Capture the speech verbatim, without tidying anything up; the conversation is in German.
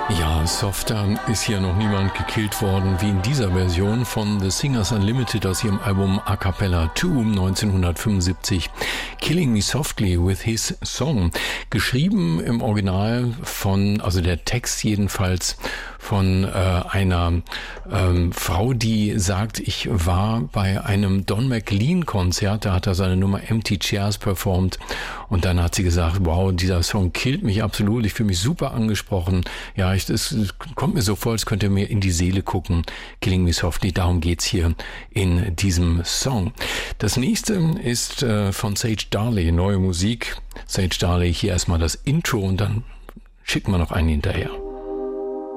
Ja, softer ist hier noch niemand gekillt worden wie in dieser Version von The Singers Unlimited aus ihrem Album A Cappella zwei neunzehnhundertfünfundsiebzig. Killing Me Softly with His Song. Geschrieben im Original von, also der Text jedenfalls, von äh, einer ähm, Frau, die sagt, ich war bei einem Don McLean-Konzert, da hat er seine Nummer Empty Chairs performt und dann hat sie gesagt, wow, dieser Song killt mich absolut, ich fühle mich super angesprochen. Ja, ich, es, es kommt mir so vor, als könnte mir in die Seele gucken. Killing Me Softly, darum geht's hier in diesem Song. Das nächste ist äh, von Sage Darley, neue Musik. Sage Darley, hier erstmal das Intro und dann schicken wir noch einen hinterher.